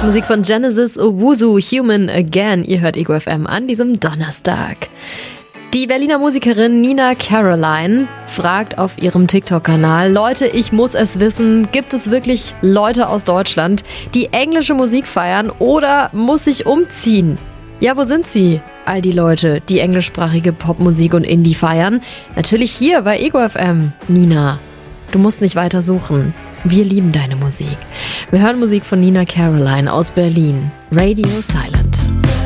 Musik von Genesis Owusu, Human Again. Ihr hört Ego FM an diesem Donnerstag. Die Berliner Musikerin Nina Caroline fragt auf ihrem TikTok-Kanal: Leute, ich muss es wissen, gibt es wirklich Leute aus Deutschland, die englische Musik feiern, oder muss ich umziehen? Ja, wo sind sie? All die Leute, die englischsprachige Popmusik und Indie feiern. Natürlich hier bei Ego FM. Nina, du musst nicht weiter suchen. Wir lieben deine Musik. Wir hören Musik von Nina Caroline aus Berlin. Radio Silence.